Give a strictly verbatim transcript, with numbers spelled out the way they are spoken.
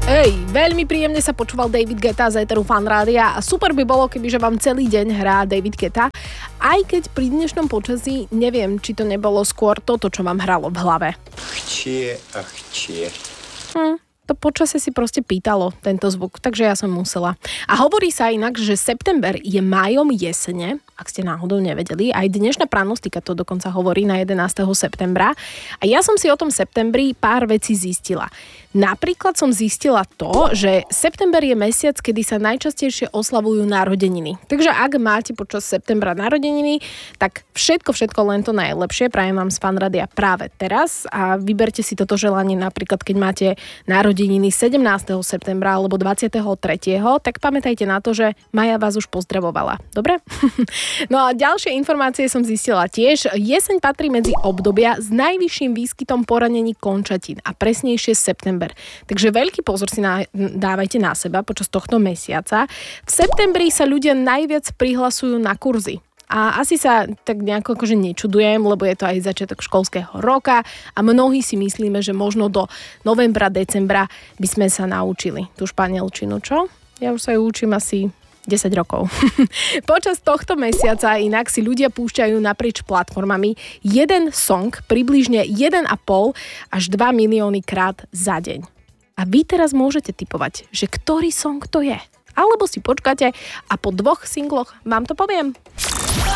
Ej, veľmi príjemne sa počúval David Guetta z éteru Fan Rádia a super by bolo, kebyže vám celý deň hrá David Guetta, aj keď pri dnešnom počasí neviem, či to nebolo skôr toto, čo vám hralo v hlave. Chčie a chčie. Hm. To počasie si proste pýtalo, tento zvuk, takže ja som musela. A hovorí sa inak, že september je májom jesene, ak ste náhodou nevedeli. Aj dnešná pranostika to dokonca hovorí na jedenásteho septembra. A ja som si o tom septembri pár vecí zistila. Napríklad som zistila to, že september je mesiac, kedy sa najčastejšie oslavujú narodeniny. Takže ak máte počas septembra narodeniny, tak všetko, všetko len to najlepšie. Prajem vám z Fan Rádia práve teraz a vyberte si toto želanie napríklad, keď máte narodeniny sedemnásteho septembra alebo dvadsiateho tretieho tak pamätajte na to, že Maja vás už pozdravovala. Dobre? No a ďalšie informácie som zistila tiež. Jeseň patrí medzi obdobia s najvyšším výskytom poranení končatín a presnejšie september. Takže veľký pozor si na, dávajte na seba počas tohto mesiaca. V septembri sa ľudia najviac prihlasujú na kurzy. A asi sa tak nejako akože nečudujem, lebo je to aj začiatok školského roka a mnohí si myslíme, že možno do novembra, decembra by sme sa naučili tú španielčinu, čo? Ja už sa ju učím asi desať rokov. Počas tohto mesiaca inak si ľudia púšťajú naprieč platformami jeden song približne jeden a pol až dva milióny krát za deň. A vy teraz môžete tipovať, že ktorý song to je. Alebo si počkáte a po dvoch singloch vám to poviem.